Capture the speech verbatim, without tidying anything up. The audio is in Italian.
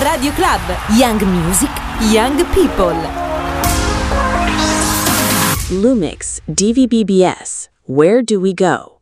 Radio Club, Young Music, Young People. Lumix D V B B S, Where Do We Go?